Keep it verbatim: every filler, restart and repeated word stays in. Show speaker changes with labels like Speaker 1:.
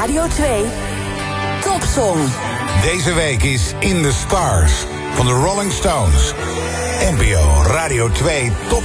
Speaker 1: Radio twee Topsong.
Speaker 2: Deze week is In the Stars van de Rolling Stones. N P O Radio twee Top